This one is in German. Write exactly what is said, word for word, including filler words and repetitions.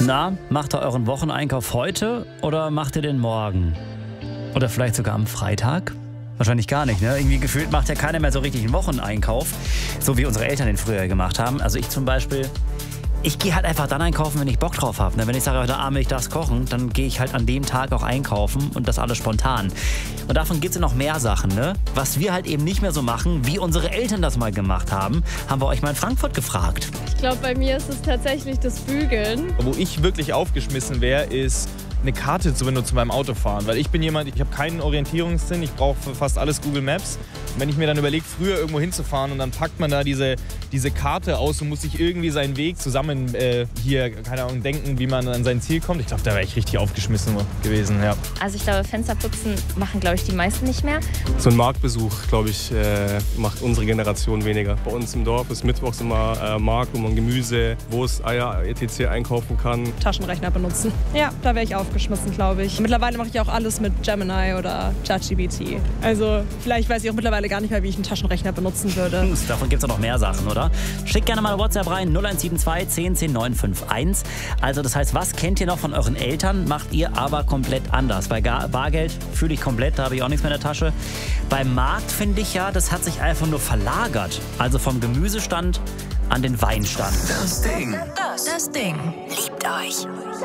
Na, macht ihr euren Wocheneinkauf heute oder macht ihr den morgen? Oder vielleicht sogar am Freitag? Wahrscheinlich gar nicht, ne? Irgendwie gefühlt macht ja keiner mehr so richtig einen Wocheneinkauf, so wie unsere Eltern den früher gemacht haben. Also ich zum Beispiel, ich gehe halt einfach dann einkaufen, wenn ich Bock drauf habe. Ne? Wenn ich sage, heute Abend will ich das kochen, dann gehe ich halt an dem Tag auch einkaufen und das alles spontan. Und davon gibt es ja noch mehr Sachen, ne? Was wir halt eben nicht mehr so machen, wie unsere Eltern das mal gemacht haben, haben wir euch mal in Frankfurt gefragt. Ich glaube, bei mir ist es tatsächlich das Bügeln. Wo ich wirklich aufgeschmissen wäre, ist eine Karte zu benutzen beim Autofahren. Weil ich bin jemand, ich habe keinen Orientierungssinn, ich brauche für fast alles Google Maps. Und wenn ich mir dann überlege, früher irgendwo hinzufahren und dann packt man da diese, diese Karte aus und muss sich irgendwie seinen Weg zusammen äh, hier, keine Ahnung, denken, wie man an sein Ziel kommt. Ich glaube, da wäre ich richtig aufgeschmissen gewesen, ja. Also ich glaube, Fensterputzen machen, glaube ich, die meisten nicht mehr. So ein Marktbesuch, glaube ich, äh, macht unsere Generation weniger. Bei uns im Dorf ist mittwochs immer äh, Markt, wo man Gemüse, Wurst, Eier, et cetera einkaufen kann. Taschenrechner benutzen. Ja, da wäre ich aufgeschmissen, glaube ich. Mittlerweile mache ich auch alles mit Gemini oder ChatGPT. Also vielleicht weiß ich auch mittlerweile gar nicht mehr, wie ich einen Taschenrechner benutzen würde. Davon gibt es noch mehr Sachen, oder? Schickt gerne mal WhatsApp rein, null eins sieben zwei zehn zehn neun fünf eins. Also das heißt, was kennt ihr noch von euren Eltern, macht ihr aber komplett anders. Bei Gar Bargeld fühle ich komplett, da habe ich auch nichts mehr in der Tasche. Beim Markt finde ich ja, das hat sich einfach nur verlagert. Also vom Gemüsestand an den Weinstand. Das Ding. Das, das Ding liebt euch.